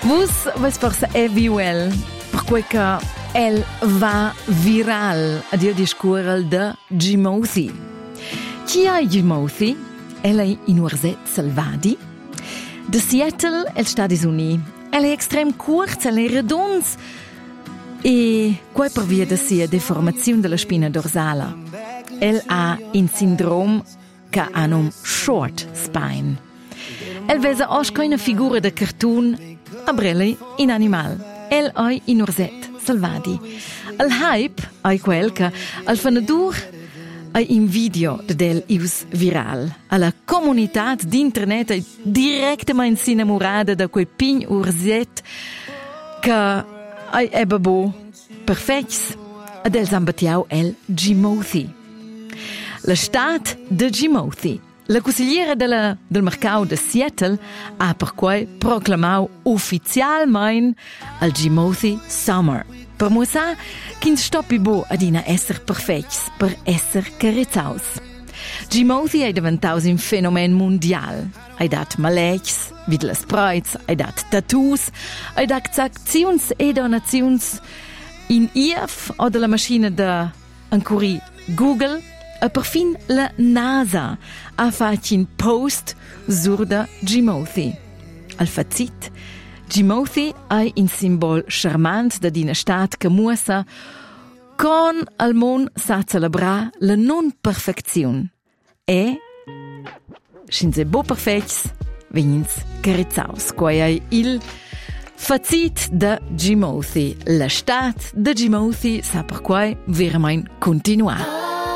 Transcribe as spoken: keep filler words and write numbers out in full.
Vus vais forse è viuel, per quel che el va viral a dio discurrel de Gimouthi. Chi è Gimouthi? El è in Urset Salvadi. De Seattle, el Stati Uniti. El è extrem curz, el è redonz. E quai per via de sia deformazione della spina dorsale. El ha in sindrom che ha nom short spine. El vesa osch keine figura de cartoon, abrele in animal. El è in Urset Salvadi. El hype è quel che al fanadur è in video del ius viral. Alla comunità d'internet è direttamente innamorata da quel pin urset che è ebbe bo perfects ed el zambatiau el Gimouthi. La stat de Gimouthi. La consigliera della, del mercato de Seattle ha per cui proclamau ufficialmente il Gimouthi Summer. Per mostrar che stoppi bo ad ina esser perfects per esser carezzaus. Gimouthi è diventato un fenomeno mondiale. Hai dat malecs, vid le spreits, hai dat tattoos, hai dat aczions e donazions in I F o della macchina de ancora Google e perfin la NASA ha fatto un post sur de Gimouthi. Al fazit, Gimouthi è un simbolo charmant da dina stat che muossa con al mon sa celebrar la non perfezione e scinze bo perfects venins carezzaus. Quai è il fazit de Gimouthi. La stat de Gimouthi sa per quai veramente continuar.